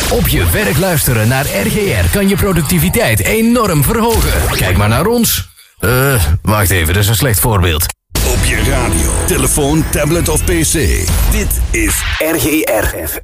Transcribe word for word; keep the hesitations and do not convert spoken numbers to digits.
Op je werk luisteren naar R G R kan je productiviteit enorm verhogen. Kijk maar naar ons. Eh, uh, wacht even, dat is een slecht voorbeeld. Op je radio, telefoon, tablet of pc. Dit is R G R.